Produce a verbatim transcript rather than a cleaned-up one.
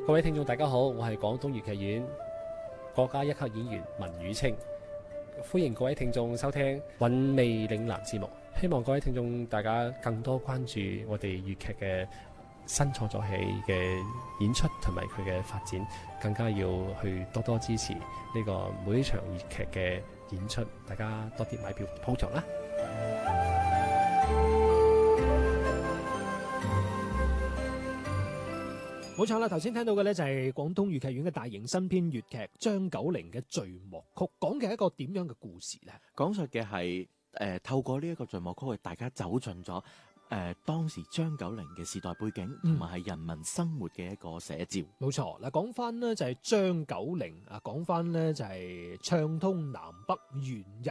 各位聽眾大家好，我係廣東粵劇院國家一級演員文宇清，歡迎各位聽眾收聽韻味嶺南節目。希望各位聽眾大家更多關注我哋粵劇嘅新創作戲嘅演出同埋佢嘅發展，更加要去多多支持呢個每一場粵劇嘅演出，大家多啲買票捧場啦。 冇錯啦，頭先聽到嘅呢就係廣東粵劇院嘅大型新編粵劇《張九齡》嘅序幕曲，講嘅係一個點樣嘅故事呢？ 講述嘅係誒透過呢一個序幕曲，大家走進咗誒、呃、當時張九齡嘅時代背景，同埋係人民生活嘅一個寫照。 冇錯，嗱講翻呢就係張九齡啊，講翻呢就係暢通南北元日